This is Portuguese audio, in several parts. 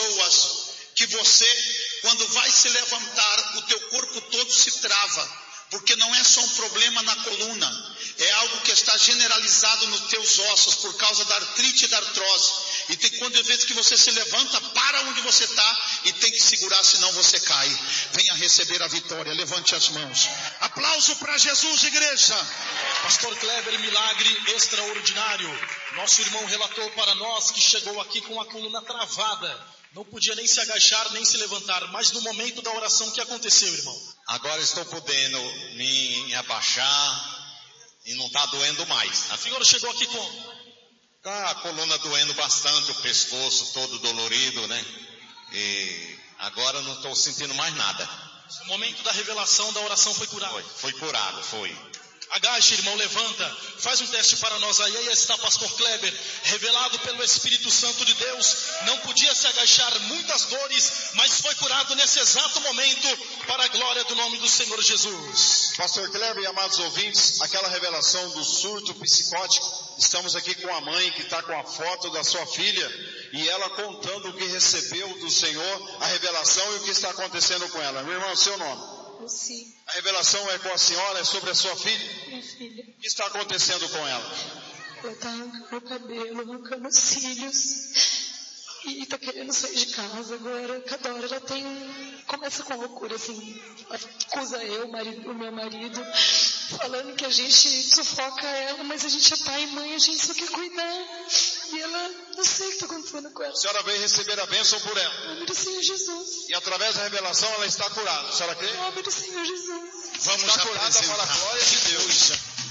pessoas que você, quando vai se levantar, o teu corpo todo se trava, porque não é só um problema na coluna, é algo que está generalizado nos teus ossos, por causa da artrite e da artrose. E tem quando vezes que você se levanta, para onde você está, e tem que segurar, senão você cai. Venha receber a vitória, levante as mãos. Aplauso para Jesus, igreja. Pastor Kleber, milagre extraordinário. Nosso irmão relatou para nós que chegou aqui com a coluna travada. Não podia nem se agachar, nem se levantar. Mas no momento da oração, o que aconteceu, irmão? Agora estou podendo me abaixar e não está doendo mais. A senhora chegou aqui como? Tá a coluna doendo bastante, o pescoço todo dolorido, né? E agora não estou sentindo mais nada. No momento da revelação da oração foi curado? Foi curado, foi. Agache, irmão, levanta, faz um teste para nós aí. Aí está pastor Kleber, revelado pelo Espírito Santo de Deus, não podia se agachar, muitas dores, mas foi curado nesse exato momento, para a glória do nome do Senhor Jesus. Pastor Kleber e amados ouvintes, aquela revelação do surto psicótico, estamos aqui com a mãe que está com a foto da sua filha, e ela contando o que recebeu do Senhor, a revelação e o que está acontecendo com ela. Meu irmão, seu nome? Sim. A revelação é com a senhora, é sobre a sua filha? Minha filha. O que está acontecendo com ela? Ela está arrancando o cabelo, arrancando os cílios. E está querendo sair de casa agora. Cada hora ela começa com loucura, assim. Acusa o meu marido, falando que a gente sufoca ela, mas a gente é pai e mãe, a gente só quer cuidar. E ela, não sei o que está acontecendo com ela. A senhora veio receber a bênção por ela. Em nome do Senhor Jesus. E através da revelação ela está curada. A senhora crê? Em nome do Senhor Jesus. Vamos está curada para a glória de Deus.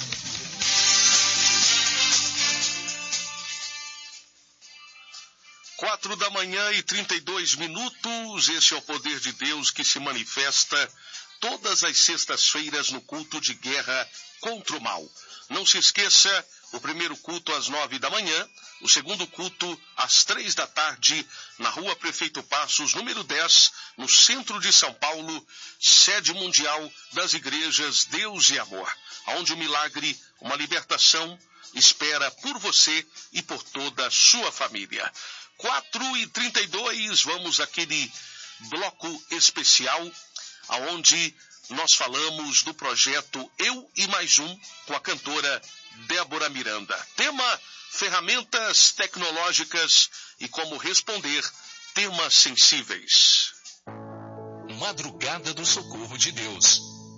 4h32. Esse é o poder de Deus que se manifesta todas as sextas-feiras no culto de guerra contra o mal. Não se esqueça, o primeiro culto às 9 da manhã, o segundo culto às 3 da tarde, na Rua Prefeito Passos, número 10, no centro de São Paulo, sede mundial das igrejas Deus e Amor, onde o milagre, uma libertação, espera por você e por toda a sua família. 4h32, vamos àquele bloco especial, aonde nós falamos do projeto Eu e Mais Um, com a cantora Débora Miranda. Tema: ferramentas tecnológicas e como responder temas sensíveis. Madrugada do Socorro de Deus.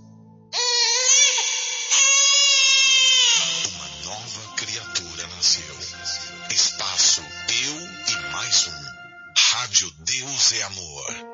Uma nova criatura nasceu. Espaço Eu e Mais Um. Rádio Deus é Amor.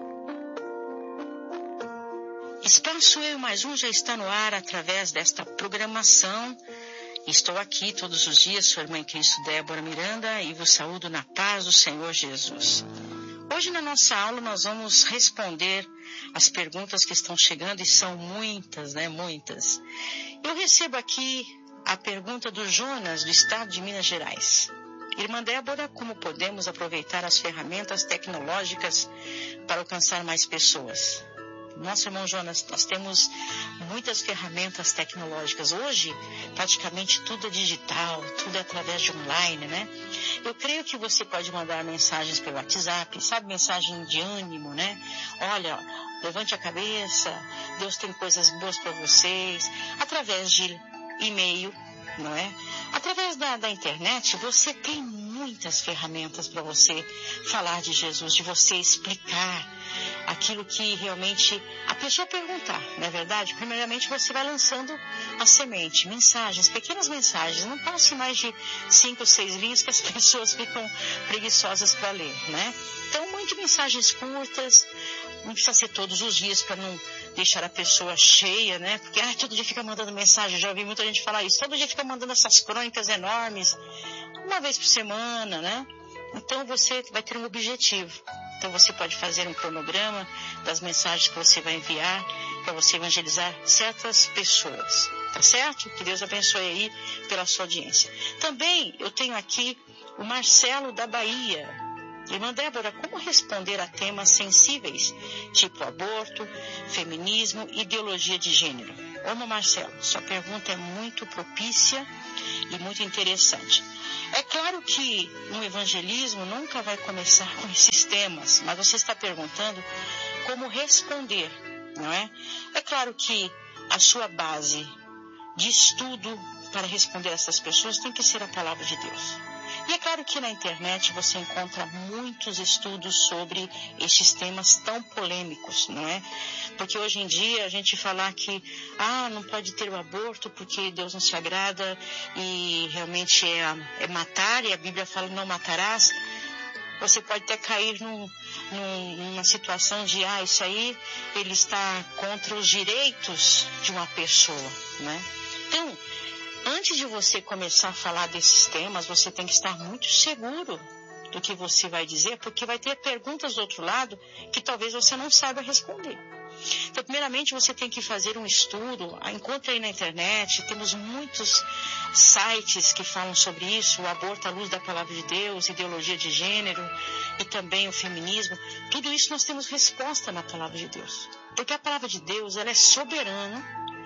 Espaço Eu e Mais Um já está no ar através desta programação. Estou aqui todos os dias, sua irmã em Cristo Débora Miranda, e vos saúdo na paz do Senhor Jesus. Hoje na nossa aula nós vamos responder as perguntas que estão chegando, e são muitas, Muitas. Eu recebo aqui a pergunta do Jonas, do estado de Minas Gerais. Irmã Débora, como podemos aproveitar as ferramentas tecnológicas para alcançar mais pessoas? Nosso irmão Jonas, nós temos muitas ferramentas tecnológicas. Hoje, praticamente tudo é digital, tudo é através de online, Eu creio que você pode mandar mensagens pelo WhatsApp, mensagem de ânimo, Olha, levante a cabeça, Deus tem coisas boas para vocês. Através de e-mail, não é? Através da internet, você tem muitas ferramentas para você falar de Jesus, de você explicar aquilo que realmente a pessoa perguntar, não é verdade? Primeiramente você vai lançando a semente, mensagens, pequenas mensagens, não passe mais de 5 ou 6 linhas que as pessoas ficam preguiçosas para ler, Então, mande mensagens curtas, não precisa ser todos os dias para não deixar a pessoa cheia, Porque todo dia fica mandando mensagem, já ouvi muita gente falar isso, todo dia fica mandando essas crônicas enormes, uma vez por semana, Então você vai ter um objetivo. Então você pode fazer um cronograma das mensagens que você vai enviar para você evangelizar certas pessoas, tá certo? Que Deus abençoe aí pela sua audiência. Também eu tenho aqui o Marcelo da Bahia. Irmã Débora, como responder a temas sensíveis, tipo aborto, feminismo, ideologia de gênero? Ô, Marcelo, sua pergunta é muito propícia e muito interessante. É claro que um evangelismo nunca vai começar com esses temas, mas você está perguntando como responder, não é? É claro que a sua base de estudo para responder a essas pessoas tem que ser a palavra de Deus. E é claro que na internet você encontra muitos estudos sobre estes temas tão polêmicos, não é? Porque hoje em dia a gente falar que não pode ter o aborto porque Deus não se agrada e realmente é matar, e a Bíblia fala não matarás, você pode até cair numa situação de isso aí ele está contra os direitos de uma pessoa, né? Então, antes de você começar a falar desses temas, você tem que estar muito seguro do que você vai dizer, porque vai ter perguntas do outro lado que talvez você não saiba responder. Então, primeiramente, você tem que fazer um estudo. Encontre aí na internet, temos muitos sites que falam sobre isso, o aborto à luz da palavra de Deus, ideologia de gênero e também o feminismo. Tudo isso nós temos resposta na palavra de Deus. Porque a palavra de Deus, ela é soberana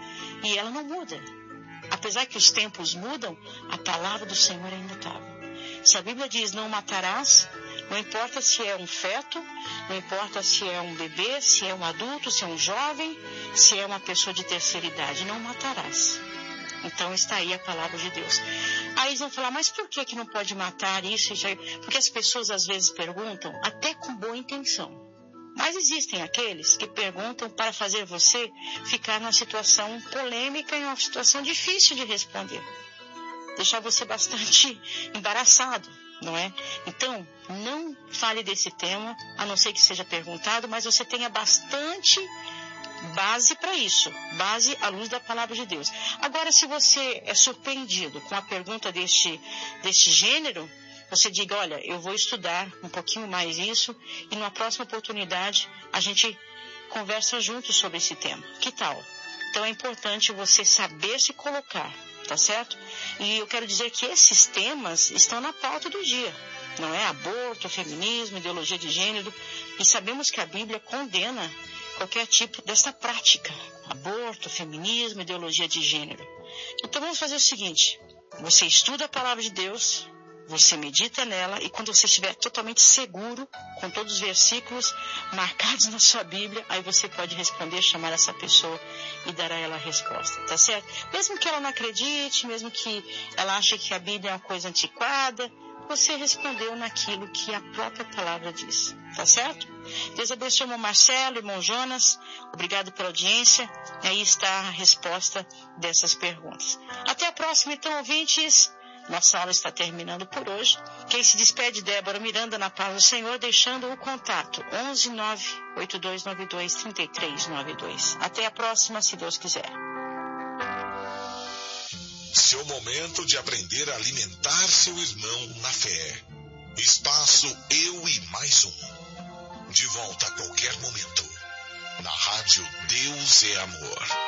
e ela não muda. Apesar que os tempos mudam, a palavra do Senhor ainda estava. Se a Bíblia diz não matarás, não importa se é um feto, não importa se é um bebê, se é um adulto, se é um jovem, se é uma pessoa de terceira idade, não matarás. Então está aí a palavra de Deus. Aí eles vão falar, mas por que não pode matar isso? Porque as pessoas às vezes perguntam, até com boa intenção. Mas existem aqueles que perguntam para fazer você ficar numa situação polêmica e uma situação difícil de responder. Deixar você bastante embaraçado, não é? Então, não fale desse tema, a não ser que seja perguntado, mas você tenha bastante base para isso, base à luz da palavra de Deus. Agora, se você é surpreendido com a pergunta deste gênero, você diga, olha, eu vou estudar um pouquinho mais isso e numa próxima oportunidade a gente conversa juntos sobre esse tema. Que tal? Então é importante você saber se colocar, tá certo? E eu quero dizer que esses temas estão na pauta do dia, não é? Aborto, feminismo, ideologia de gênero, e sabemos que a Bíblia condena qualquer tipo dessa prática, aborto, feminismo, ideologia de gênero. Então vamos fazer o seguinte, você estuda a palavra de Deus, você medita nela e quando você estiver totalmente seguro, com todos os versículos marcados na sua Bíblia, aí você pode responder, chamar essa pessoa e dar a ela a resposta, tá certo? Mesmo que ela não acredite, mesmo que ela ache que a Bíblia é uma coisa antiquada, você respondeu naquilo que a própria palavra diz, tá certo? Deus abençoe o irmão Marcelo, irmão Jonas, obrigado pela audiência, e aí está a resposta dessas perguntas. Até a próxima, então, ouvintes. Nossa aula está terminando por hoje. Quem se despede, Débora Miranda, na paz do Senhor, deixando o contato 11982923392. Até a próxima, se Deus quiser. Seu momento de aprender a alimentar seu irmão na fé. Espaço Eu e Mais Um. De volta a qualquer momento. Na rádio Deus é Amor.